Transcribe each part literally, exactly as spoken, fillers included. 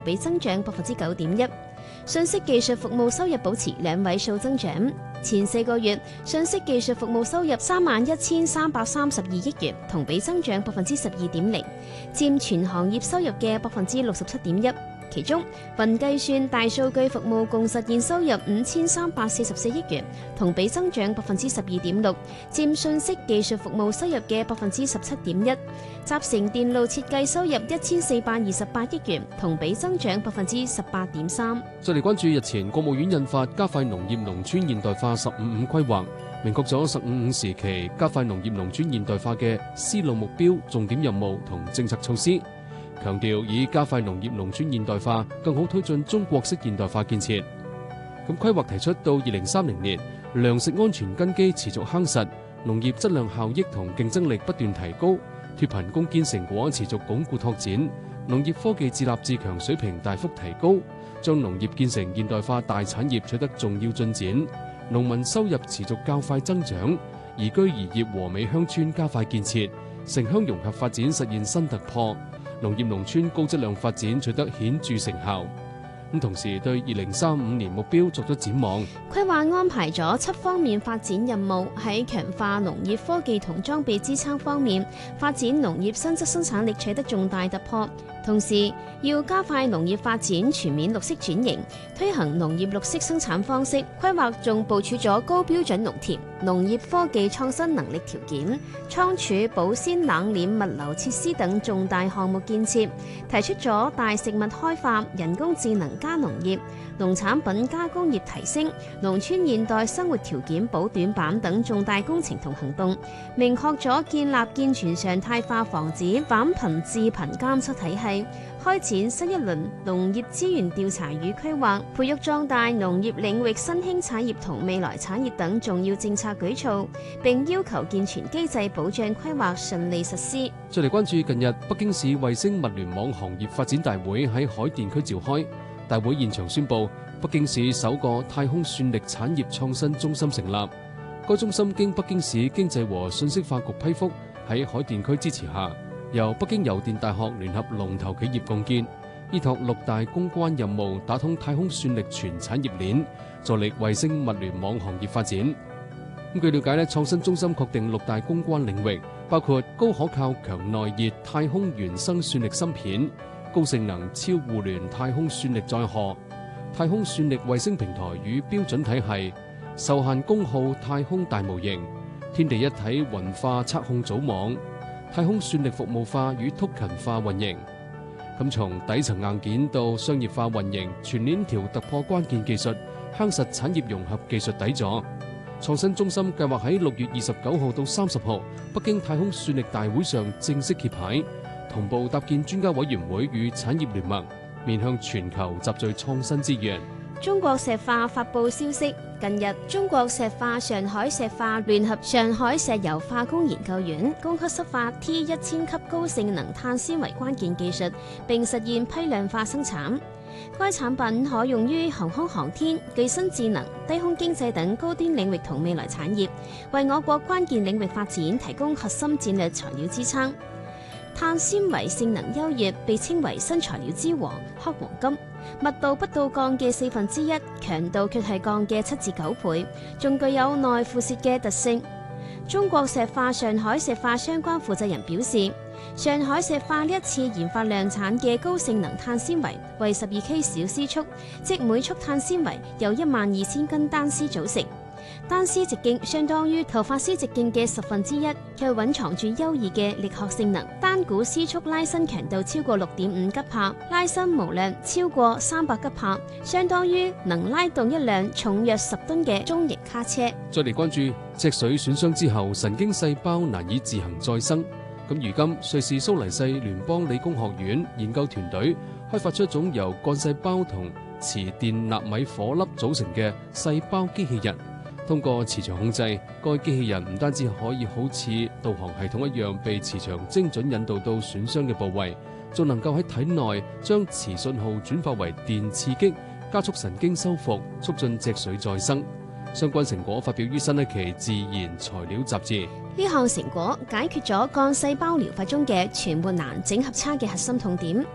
比增長百分之九點一。信息技術服務收入保持兩位數增長。前四個月，信息技術服務收入三萬一千三百三十二億元，同比增長百分之十二點零，佔全行業收入嘅百分之六十七點一。其中，雲計算大數據服務共實現收入五千三百四十四億元，同比增長百分之十二點六，佔信息技術服務收入嘅百分之十七點一。集成電路設計收入一千四百二十八億元，同比增長百分之十八點三。 再嚟關注日前國務院印發加快農業農村現代化十五五規劃，明確咗十五五時期加快農業農村現代化嘅思路目標、重點任務同政策措施。強調以加快農業農村現代化，更好推進中國式現代化建設。咁規劃提出到二零三零年，糧食安全根基持續夯實，農業質量效益同競爭力不斷提高，脫貧攻堅成果持續鞏固拓展，農業科技自立自強水平大幅提高，將農業建成現代化大產業取得重要進展，農民收入持續較快增長，宜居宜業和美鄉村加快建設，城鄉融合發展實現新突破。農業農村高質量發展取得顯著成效，咁同時對二零三五年目標作咗展望。 規劃安排咗七方面發展任務，喺強化農業科技同裝備支撐方面，發展農業新質生產力取得重大突破。同時要加快農業發展全面綠色轉型，推行農業綠色生產方式。規劃仲部署咗高標準農田、農業科技創新能力條件、倉儲、保鮮、冷鏈、物流設施等重大項目建設，提出咗大食物開發、人工智能加農業、農產品加工業提升、農村現代生活條件補短板等重大工程同行動，明確咗建立健全常態化防止返貧致貧監測體系。開展新一輪農業資源調查與規劃，培育壯大農業領域新興產業同未來產業等重要政策舉措，並要求健全機制保障規劃順利實施。 再嚟關注近日北京市衛星物聯網行業發展大會喺海淀區召開，大會現場宣布北京市首個太空算力產業創新中心成立。該中心經北京市經濟和信息化局批復，喺海淀區支持下，由北京郵電大學聯合龍頭企業共建，依託六大攻關任務，打通太空算力全產業鏈，助力衛星物聯網行業發展。咁據了解咧，創新中心確定六大攻關領域，包括高可靠強耐熱太空原生算力芯片、高性能超互聯太空算力載荷、太空算力衛星平台與標準體系、受限功耗太空大模型、天地一體雲化測控組網、太空算力服務化與 token 化運營。咁從底層硬件到商業化運營，全鏈條突破關鍵技術，夯實產業融合技術底座。創新中心計劃喺六月二十九號到三十號北京太空算力大會上正式揭牌，同步搭建專家委員會與產業聯盟，面向全球集聚創新資源。 中國石化發布消息，近日中國石化上海石化聯合上海石油化工研究院供給釋放 T 一千級高性能碳纖維關鍵技術，並實現批量化生產。該產品可用於航空航天、具身智能、低空經濟等高端領域同未來產業，為我國關鍵領域發展提供核心戰略材料支撐。碳纖維性能優越，被稱為新材料之王、黑黃金。密度不到鋼嘅四分之一，強度卻係鋼嘅七至九倍，仲具有耐腐蝕嘅特性。中國石化上海石化相關負責人表示，上海石化呢一次研發量產嘅高性能碳纖維為十二 K 小絲束，即每束碳纖維由一萬二千根單絲組成。單絲直徑相當於頭髮絲直徑嘅十分之一，卻蘊藏住優異嘅力學性能。單股絲束拉伸強度超過六點五吉帕，拉伸無量超過三百吉帕，相當於能拉動一輛重約十噸嘅中型卡車。 再嚟關注脊髓損傷之後神經細胞難以自行再生。咁如今瑞士蘇黎世聯邦理工學院研究團隊開發出一種由幹細胞同磁電納米顆粒組成嘅細胞機器人。通過磁場控制，該機器人唔單止可以好似導航系統一樣被磁場精準引導到損傷嘅部位，仲能夠喺體內將磁信號轉化為電刺激，加速神經修復，促進脊髓再生。相關成果發表於新一期《自然材料》雜誌。 呢項成果解決咗幹細胞療法中嘅傳播難整合差嘅核心痛點。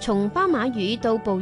從斑馬魚到捕魚